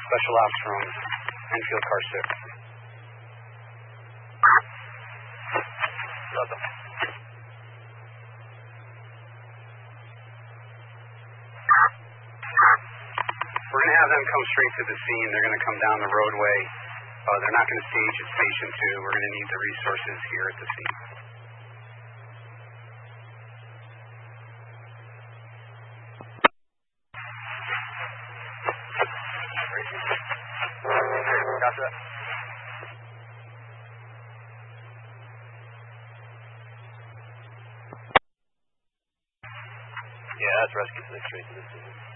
Special Ops from Enfield Car 6. Welcome. We're going to have them come straight to the scene. They're going to come down the roadway. They're not going to stage at Station 2. We're going to need the resources here at the scene. Gotcha. Yeah, that's Rescue 6 straight to the scene.